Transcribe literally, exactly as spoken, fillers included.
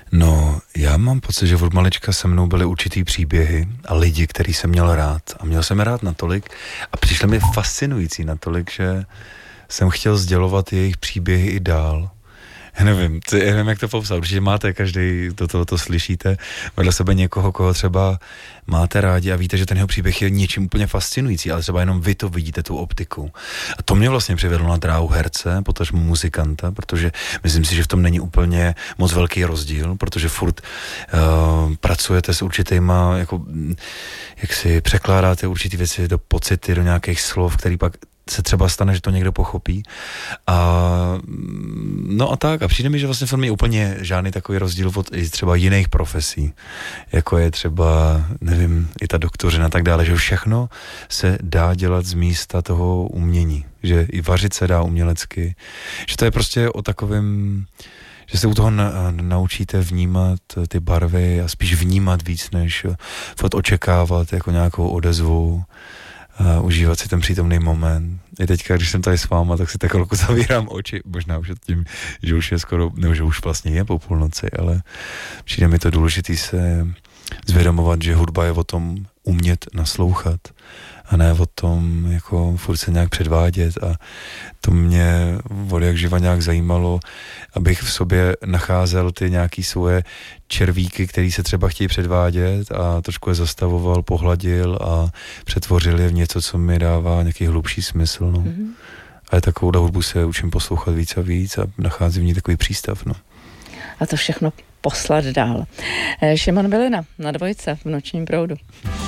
No, já mám pocit, že od malička se mnou byly určitý příběhy a lidi, který jsem měl rád. A měl jsem je rád natolik a přišly mi fascinující natolik, že jsem chtěl sdělovat jejich příběhy i dál. Já nevím, já nevím, jak to popsat. Určitě máte, každý do toho to slyšíte, vedle sebe někoho, koho třeba máte rádi a víte, že ten jeho příběh je něčím úplně fascinující, ale třeba jenom vy to vidíte, tu optiku. A to mě vlastně přivedlo na dráhu herce, potažmo muzikanta, protože myslím si, že v tom není úplně moc velký rozdíl, protože furt uh, pracujete s určitýma, jako, jak si překládáte určitý věci do pocity, do nějakých slov, který pak se třeba stane, že to někdo pochopí. A no a tak, a přijde mi, že vlastně v tom je úplně žádný takový rozdíl od i třeba jiných profesí, jako je třeba, nevím, i ta doktořina a tak dále, že všechno se dá dělat z místa toho umění, že i vařit se dá umělecky, že to je prostě o takovém, že se u toho na, naučíte vnímat ty barvy a spíš vnímat víc, než fakt očekávat jako nějakou odezvu, a užívat si ten přítomný moment. I teďka, když jsem tady s váma, tak si tak chvilku zavírám oči, možná už tím, že už je skoro, nebo že už vlastně je po půlnoci, ale přijde mi to důležitý se zvědomovat, že hudba je o tom umět naslouchat a ne o tom jako furt se nějak předvádět a to mě od jak živa nějak zajímalo, abych v sobě nacházel ty nějaký svoje červíky, který se třeba chtějí předvádět a trošku je zastavoval, pohladil a přetvořil je v něco, co mi dává nějaký hlubší smysl, no. Mm-hmm. Ale takovou hudbu se učím poslouchat víc a víc a nacházím v ní takový přístav, no. A to všechno poslat dál. Šimon Bylina na Dvojce v Nočním proudu.